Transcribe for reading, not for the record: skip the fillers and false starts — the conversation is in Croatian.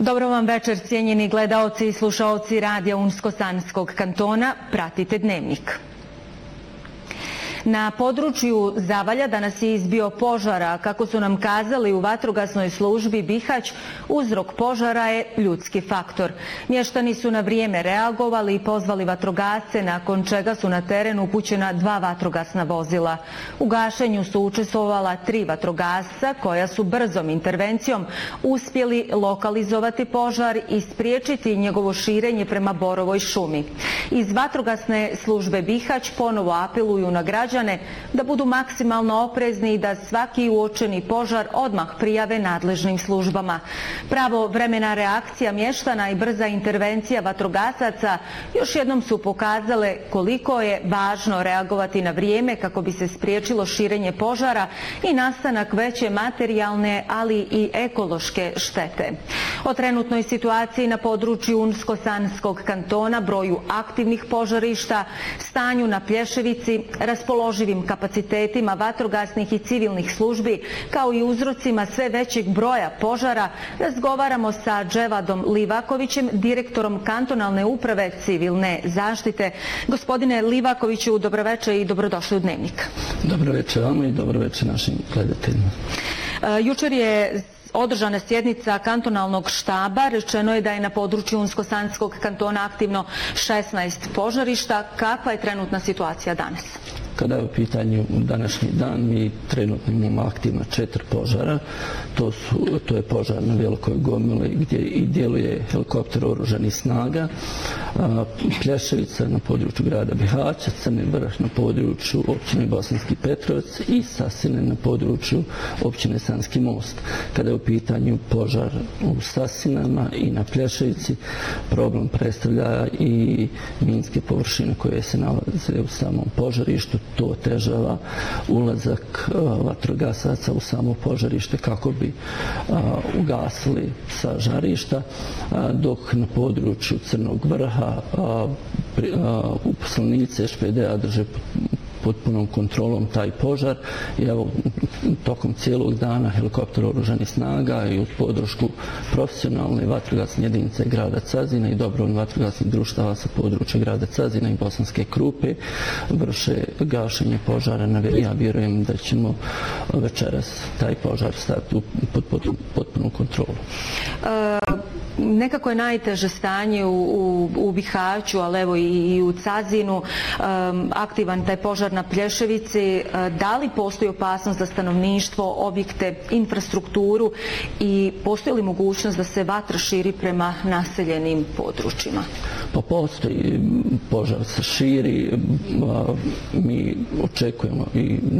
Dobro vam večer, cijenjeni gledaoci i slušaoci radija Unsko-Sanskog kantona. Pratite Dnevnik. Na području Zavalja danas je izbio požar, a kako su nam kazali u vatrogasnoj službi Bihać, uzrok požara je ljudski faktor. Mještani su na vrijeme reagovali i pozvali vatrogasce, nakon čega su na teren upućena 2 vatrogasna vozila. U gašenju su učestvovala 3 vatrogasca koja su brzom intervencijom uspjeli lokalizovati požar i spriječiti njegovo širenje prema Borovoj šumi. Iz vatrogasne službe Bihać ponovo apeluju na građane da budu maksimalno oprezni i da svaki uočeni požar odmah prijave nadležnim službama. Pravovremena reakcija mještana i brza intervencija vatrogasaca još jednom su pokazale koliko je važno reagovati na vrijeme kako bi se spriječilo širenje požara i nastanak veće materijalne, ali i ekološke štete. O trenutnoj situaciji na području Unsko-Sanskog kantona, broju aktivnih požarišta, stanju na Plješevici, raspoloživim kapacitetima vatrogasnih i civilnih službi, kao i uzrocima sve većeg broja požara, razgovaramo sa Dževadom Livakovićem, direktorom kantonalne uprave civilne zaštite. Gospodine Livakoviću, dobroveče i dobrodošli u Dnevnik. Dobroveče vama i dobroveče našim gledateljima. Jučer je održana sjednica kantonalnog štaba. Rečeno je da je na području Unsko-Sanskog kantona aktivno 16 požarišta. Kakva je trenutna situacija danas? Kada je u pitanju današnji dan, mi trenutno imamo aktivno 4 požara. To je požar na Velikoj Gomili gdje i djeluje helikopter oružanih snaga, Plješevica na području grada Bihaća, Crni Vrh na području općine Bosanski Petrovac i Sasine na području općine Sanski Most. Kada je u pitanju požar u Sasinama i na Plješevici, problem predstavlja i minske površine koje se nalaze u samom požarištu. To otežava ulazak vatrogasaca u samo požarište kako bi ugasili sa žarišta, dok na području Crnog Vrha uposlenici ŠPD-a drže pod punom kontrolom taj požar i evo tokom cijelog dana helikopter oružanih snaga i uz podršku profesionalne vatrogasne jedinice grada Cazina i dobrovoljnih vatrogasnih društava sa područja grada Cazina i Bosanske Krupe vrše gašenje požara. Ja vjerujem da ćemo večeras taj požar staviti pod potpunu kontrolu. Nekako je najteže stanje u Bihaću, ali evo i u Cazinu, aktivan taj požar na Plješevici. Da li postoji opasnost za stanovništvo, objekte, infrastrukturu i postoji li mogućnost da se vatra širi prema naseljenim područjima? Pa postoji, požar se širi, mi očekujemo i